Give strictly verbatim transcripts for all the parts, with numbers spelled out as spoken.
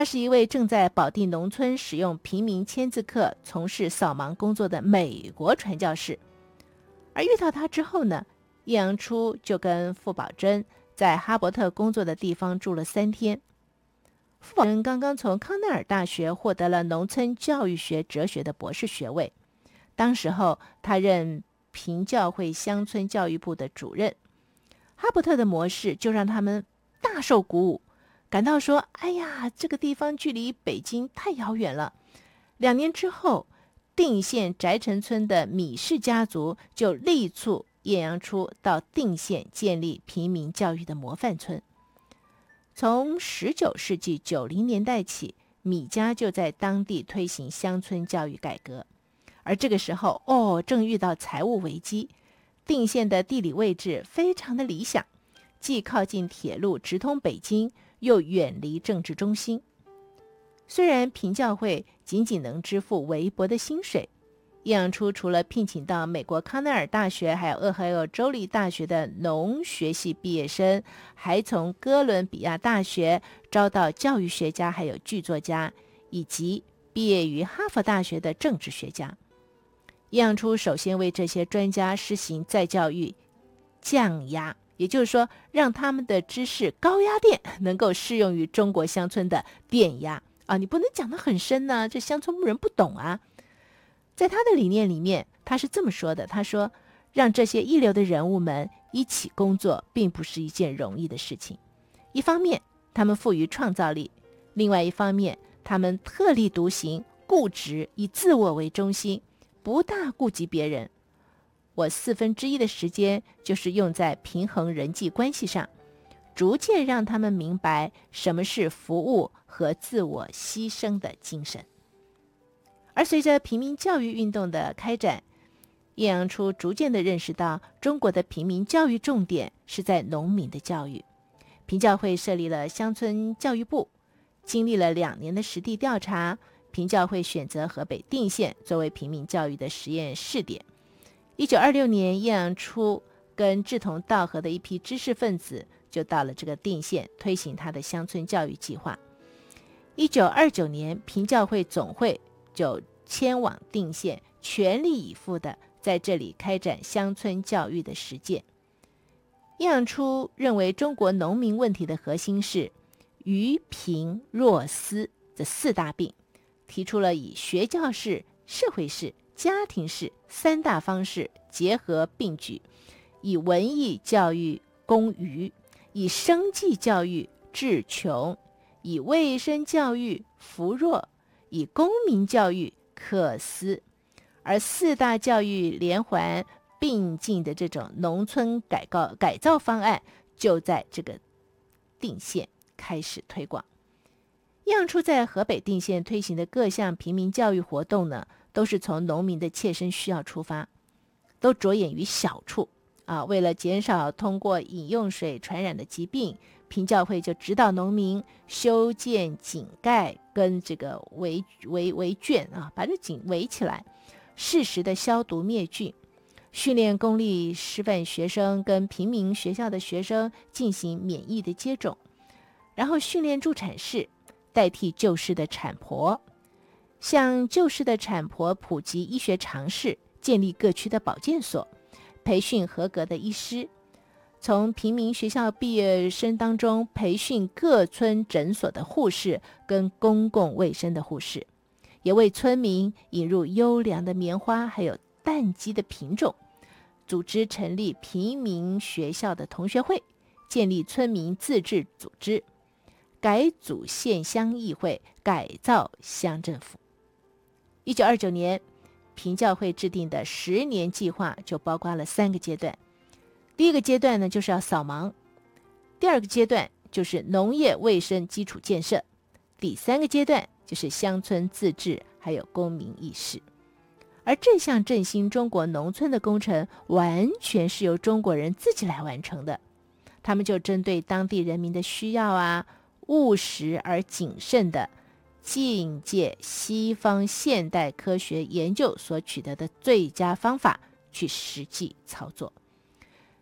他是一位正在保地农村使用平民签字课从事扫盲工作的美国传教士。而遇到他之后呢，叶阳初就跟傅宝珍在哈伯特工作的地方住了三天。傅宝珍刚刚从康奈尔大学获得了农村教育学哲学的博士学位，当时候他任平教会乡村教育部的主任。哈伯特的模式就让他们大受鼓舞，感到说，哎呀，这个地方距离北京太遥远了。两年之后，定县翟城村的米氏家族就力促叶阳初到定县建立平民教育的模范村。从十九世纪九零年代起，米家就在当地推行乡村教育改革。而这个时候，哦，正遇到财务危机。定县的地理位置非常的理想，既靠近铁路直通北京，又远离政治中心。虽然平教会仅仅能支付微薄的薪水，叶阳初除了聘请到美国康奈尔大学还有俄亥俄州立大学的农学系毕业生，还从哥伦比亚大学招到教育学家还有剧作家，以及毕业于哈佛大学的政治学家。叶阳初首先为这些专家施行再教育降压，也就是说让他们的知识高压电能够适用于中国乡村的电压啊，你不能讲得很深呢，这乡村人不懂啊。在他的理念里面，他是这么说的，他说，让这些一流的人物们一起工作并不是一件容易的事情。一方面他们富于创造力，另外一方面他们特立独行，固执，以自我为中心，不大顾及别人。我四分之一的时间就是用在平衡人际关系上，逐渐让他们明白什么是服务和自我牺牲的精神。而随着平民教育运动的开展，叶阳初逐渐地认识到，中国的平民教育重点是在农民的教育。平教会设立了乡村教育部，经历了两年的实地调查，平教会选择河北定县作为平民教育的实验试点。一九二六年，叶阳初跟志同道合的一批知识分子就到了这个定县，推行他的乡村教育计划。一九二九年，平教会总会就迁往定县，全力以赴的在这里开展乡村教育的实践。叶阳初认为，中国农民问题的核心是愚贫弱私这四大病，提出了以学教式、社会式、家庭式三大方式结合并举，以文艺教育攻愚，以生计教育治穷，以卫生教育扶弱，以公民教育克私。而四大教育连环并进的这种农村改造改造方案，就在这个定县开始推广。叶阳初在河北定县推行的各项平民教育活动呢，都是从农民的切身需要出发，都着眼于小处啊。为了减少通过饮用水传染的疾病，平教会就指导农民修建井盖跟这个围围围圈啊，把这井围起来，适时的消毒灭菌，训练公立师范学生跟平民学校的学生进行免疫的接种，然后训练助产士代替旧式的产婆，向旧式的产婆普及医学常识，建立各区的保健所，培训合格的医师，从平民学校毕业生当中培训各村诊所的护士跟公共卫生的护士，也为村民引入优良的棉花还有蛋鸡的品种，组织成立平民学校的同学会，建立村民自治组织，改组县乡议会，改造乡政府。一九二九年，平教会制定的十年计划就包括了三个阶段。第一个阶段呢，就是要扫盲；第二个阶段就是农业卫生基础建设；第三个阶段就是乡村自治还有公民意识。而这项振兴中国农村的工程完全是由中国人自己来完成的，他们就针对当地人民的需要啊，务实而谨慎的借鉴西方现代科学研究所取得的最佳方法去实际操作。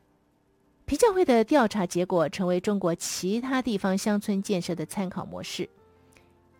平教会的调查结果成为中国其他地方乡村建设的参考模式。